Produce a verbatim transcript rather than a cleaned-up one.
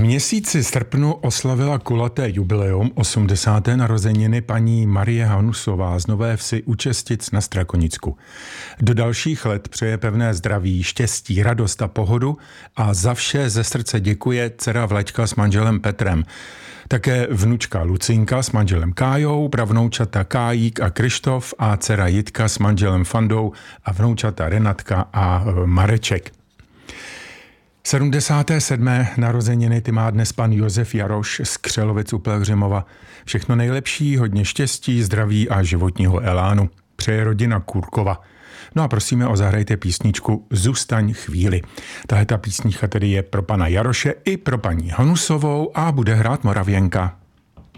měsíci srpnu oslavila kulaté jubileum osmdesáté narozeniny paní Marie Hanusová z Nové Vsi u Čestic na Strakonicku. Do dalších let přeje pevné zdraví, štěstí, radost a pohodu a za vše ze srdce děkuje dcera Vlaďka s manželem Petrem. Také vnučka Lucinka s manželem Kájou, pravnoučata Kájík a Krištof a dcera Jitka s manželem Fandou a vnoučata Renatka a Mareček. sedmdesáté sedmé narozeniny ty má dnes pan Josef Jaroš z Křelovic u Pelhřimova. Všechno nejlepší, hodně štěstí, zdraví a životního elánu. Přeje rodina Kurkova. No a prosíme o zahrajte písničku Zůstaň chvíli. Tahle ta písnička tedy je pro pana Jaroše i pro paní Hanusovou a bude hrát Moravěnka.